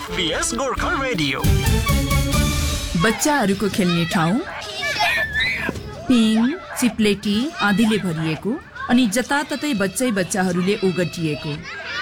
FBS Gorkha radio. बच्चाहरूको खेल्ने ठाउँ पिङ चिप्लेटी आदिले भरिएको अनि जताततै बच्चाहरूले ओगटिएको।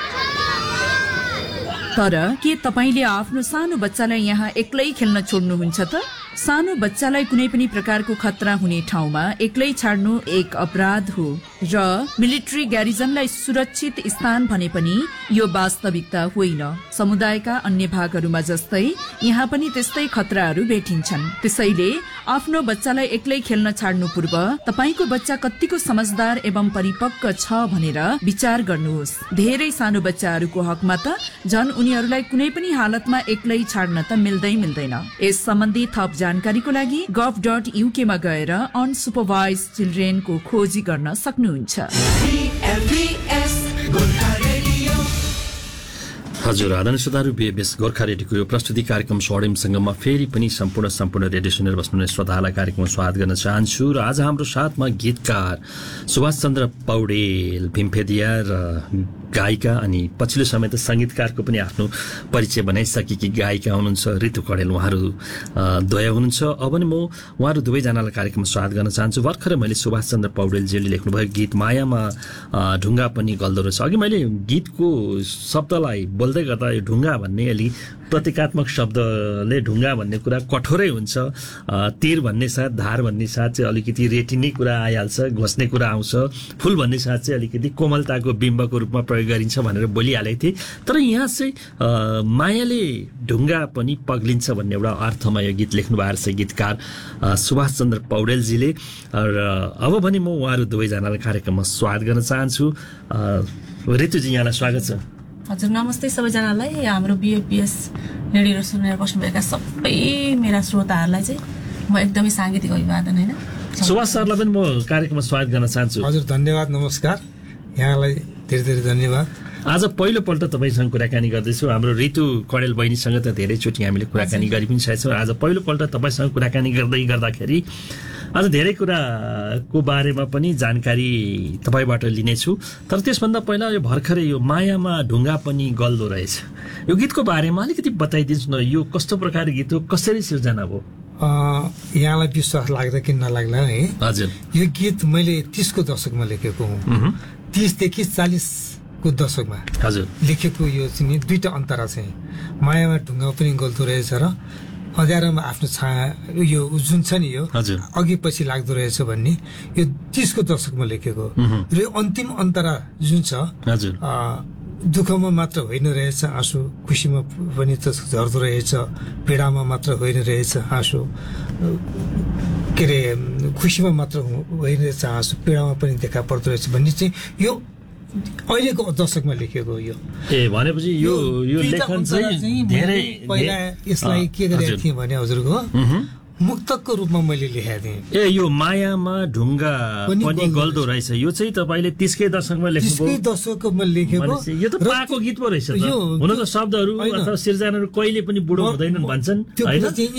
तर के तपाईले आफ्नो सानो बच्चालाई यहाँ एक्लै खेल्न छोड्नुहुन्छ त? सानो बच्चालाई कुनै पनि प्रकारको खतरा हुने ठाउँमा एक्लै छाड्नु एक अपराध हो र मिलिट्री ग्यारिजनलाई सुरक्षित स्थान भने पनि यो वास्तविकता होइन। समुदायका अन्य भागहरूमा जस्तै यहाँ पनि त्यस्तै खतराहरू भेटिन्छन्। त्यसैले आफ्नो बच्चालाई एक्लै खेल्न छाड्नु पूर्व तपाईको बच्चा कतिको समझदार एवं परिपक्व छ भनेर विचार गर्नुहोस्। धेरै सानो बच्चाहरूको हकमा त झन् उनीहरूलाई कुनै पनि हालतमा एक्लै छाड्न त मिल्दैन। यस सम्बन्धी थप जानकारीको लागि gov.uk मा गएर अनसुपरभाइज्ड चिल्ड्रेनको खोजी गर्न सक्नुहुन्छ। हजुर, आदरणीय श्रोताहरू, बीएफबीएस गोर्खा रेडियोको यो प्रस्तुति कार्यक्रम स्वर्णिम संगममा फेरि पनि सम्पूर्ण रेडियो सुनेर बस्नुहुने श्रोताहरूलाई कार्यक्रममा स्वागत गर्न चाहन्छु। र आज हाम्रो साथमा गीतकार सुभाष चन्द्र पौडेल, भीमफेदिया र गायिका अनि पछिल्लो समय त संगीतकारको पनि आफ्नो परिचय बनाइसकेकी गायिका हुनुहुन्छ ऋतु कडेल, उहाँहरू द्वय हुनुहुन्छ। अब नि म उहाँहरू दुवैजनालाई कार्यक्रममा स्वागत गर्न चाहन्छु। भर्खरै मैले सुभाष चन्द्र पौडेलजीले लेख्नुभयो गीत मायामा ढुङ्गा पनि गल्दो रहेछ। अघि मैले गीतको शब्दलाई बोल्दै गर्दा यो ढुङ्गा भन्ने अलि प्रतीकात्मक शब्दले ढुङ्गा भन्ने कुरा कठोरै हुन्छ, तीर भन्ने साथ धार भन्ने साथ चाहिँ अलिकति रेटिने कुरा आइहाल्छ, घोस्ने कुरा आउँछ, फुल भन्ने साथ चाहिँ अलिकति कोमलताको बिम्बको रूपमा प्रयोग गरिन्छ भनेर बोलिहालेको थिएँ। तर यहाँ चाहिँ मायाले ढुङ्गा पनि पग्लिन्छ भन्ने एउटा अर्थमा यो गीत लेख्नु भएको छ गीतकार सुभाष चन्द्र पौडेलजीले। र अब भने म उहाँहरू दुवैजनालाई कार्यक्रममा स्वागत गर्न चाहन्छु। ऋतुजी, यहाँलाई स्वागत छ। हजुर, नमस्ते सबैजनालाई। हाम्रो बीएफबीएस रेडियो सुनेर बस्नुभएका सबै मेरा श्रोताहरूलाई चाहिँ म एकदमै साङ्गीतिक अभिवादन। होइन, सुभाष सरलाई पनि म कार्यक्रममा स्वागत गर्न चाहन्छु। हजुर, धन्यवाद, नमस्कार, यहाँलाई धेरै धन्यवाद। आज पहिलोपल्ट तपाईँसँग कुराकानी गर्दैछु। हाम्रो ऋतु कडेल बहिनीसँग त धेरैचोटि हामीले कुराकानी गरि पनि सकेका छौँ। आज पहिलोपल्ट तपाईँसँग कुराकानी गर्दाखेरि आज धेरै कुराको बारेमा पनि जानकारी तपाईँबाट लिनेछु। तर त्यसभन्दा पहिला यो भर्खरै यो मायामा ढुङ्गा पनि गल्दो रहेछ, यो गीतको बारेमा अलिकति बताइदिनुहोस् न। यो कस्तो प्रकारको गीत हो, कसरी सिर्जना भयो? यहाँलाई विश्वास लाग्दा कि नलाग्ला है, हजुर, यो गीत मैले 30 को दशकमा लेखेको हुँ। 30 देखि 40 को दशकमा हजुर लेखेको यो चाहिँ दुईटा अन्तरा चाहिँ मायामा ढुङ्गा पनि गल्दो रहेछ र अँध्यारोमा आफ्नो छाया यो जुन छ नि यो अघि पछि लाग्दो रहेछ भन्ने यो 30 को दशकमा लेखेको र यो अन्तिम अन्तरा जुन छ हजुर दुःखमा मात्र होइन रहेछ आँसु, खुसीमा पनि त झर्दो रहेछ, पीडामा मात्र होइन रहेछ आँसु, के अरे खुसीमा मात्र होइन रहेछ आँसु, पीडामा पनि देखा पर्दो रहेछ भन्ने चाहिँ यो अहिलेको दशकमा लेखेको यो। भनेपछि यो लेखन चाहिँ धेरै पहिला यसलाई के गरेको थिएँ भने हजुरको मुक्तकको रूपमा मैले लेखेको थिएँ। यो मायामा ढुङ्गा पनि गल्दो रहेछ, यो चाहिँ तपाईँले 30 कै दशकमा लेखेको? 30 कै दशकमा लेखेको। यो त पाको गीत पो रहेछ त। हुन त शब्दहरू अथवा सिर्जनाहरू कहिले पनि बुढो हुँदैनन् भन्छन्, हैन?